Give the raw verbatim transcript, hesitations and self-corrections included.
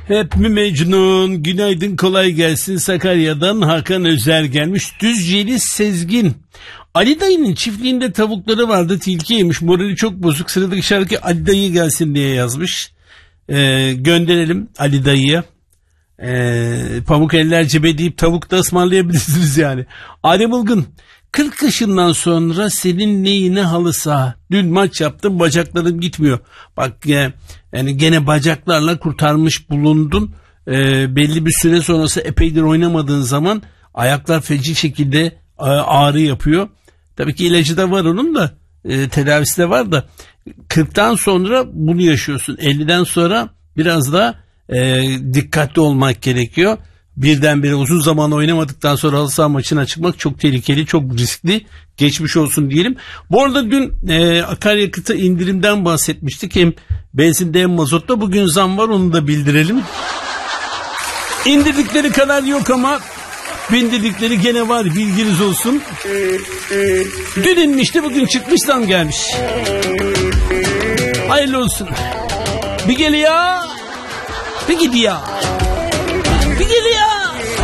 Hep mi Mecnun? Günaydın, kolay gelsin. Sakarya'dan Hakan Özer gelmiş. Düzceli Sezgin. Ali dayının çiftliğinde tavukları vardı, tilki yemiş. Morali çok bozuk. Sıradaki şarkı Ali dayı gelsin diye yazmış. Ee, gönderelim Ali dayıya. Ee, pamuk eller cebe deyip tavuk da ısmarlayabilirsiniz yani. Adem Ilgın. kırk yaşından sonra senin neyine halı saha? Dün maç yaptım, bacaklarım gitmiyor. Bak ya, yani gene bacaklarla kurtarmış bulundun. Ee, belli bir süre sonrası epeydir oynamadığın zaman ayaklar feci şekilde e, ağrı yapıyor. Tabii ki ilacı da var onun da, e, tedavisi de var da. kırktan sonra bunu yaşıyorsun. elliden sonra biraz daha e, dikkatli olmak gerekiyor. Birdenbire uzun zaman oynamadıktan sonra halı saha maçına çıkmak çok tehlikeli, çok riskli. Geçmiş olsun diyelim. Bu arada dün e, akaryakıta indirimden bahsetmiştik. Hem benzinde hem mazotta. Bugün zam var, onu da bildirelim. İndirdikleri kadar yok ama bindirdikleri gene var, bilginiz olsun. Dün inmişti, bugün çıkmış, zam gelmiş. Hayırlı olsun. Bir geliyor, bir gidiyor. Bir geliyor,